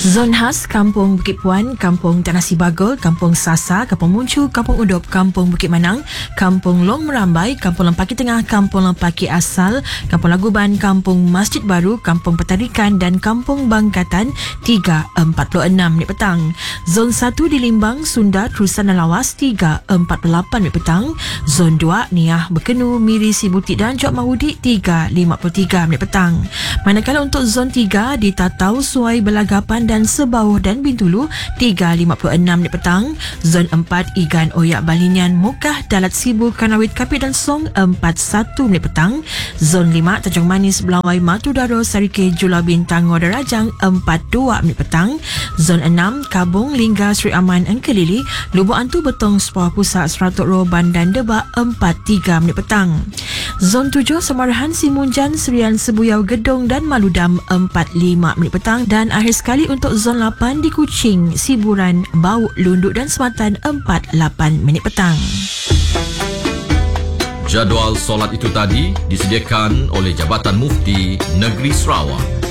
Zon khas Kampung Bukit Puan, Kampung Tanah Sibagul, Kampung Sasa, Kampung Muncu, Kampung Udop, Kampung Bukit Manang, Kampung Long Merambai, Kampung Lempaki Tengah, Kampung Lempaki Asal, Kampung Laguban, Kampung Masjid Baru, Kampung Petarikan dan Kampung Bangkatan 3.46 minit petang. Zon 1 di Limbang, Sunda, Terusan dan Lawas 3.48 minit petang. Zon 2 Niah, Berkenu, Miri, Sibutik dan Jok Mahudi 3.53 minit petang. Manakala untuk Zon 3 di Tatau, Suai, Belagapan dan Sebauh dan Bintulu 3.56 minit petang. Zon 4 Igan, Oyak, Balinian, Mukah, Dalat, Sibu, Kanawit, Kapit dan Song 4.1 minit petang. Zon 5 Tanjung Manis, Belawai, Matudaro, Sarike, Jula Bintang, Ngoda Rajang 4.2 minit petang. Zon 6 Kabung, Lingga, Sri Aman, Engkelili, Lubuk Antu, Betong, Sepah Pusat, Seratuk Ro, Bandan, Debak 4.3 minit petang. Zon 7 Semarahan, Simunjan, Serian, Sebuyau, Gedong dan Maludam 4.5 minit petang. Dan akhir sekali untuk Zon 8 di Kuching, Siburan, Bau, Lunduk dan Sematan 4.8 minit petang. Jadual solat itu tadi disediakan oleh Jabatan Mufti Negeri Sarawak.